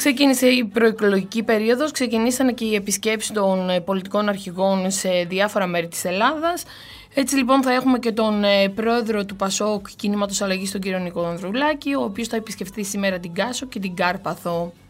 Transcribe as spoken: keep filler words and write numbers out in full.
Ξεκίνησε η προεκλογική περίοδος, ξεκινήσαν και οι επισκέψεις των πολιτικών αρχηγών σε διάφορα μέρη της Ελλάδας. Έτσι λοιπόν θα έχουμε και τον πρόεδρο του Πασόκ Κινήματος Αλλαγής, τον κύριο Νίκο Ανδρουλάκη, ο οποίος θα επισκεφτεί σήμερα την Κάσο και την Κάρπαθο.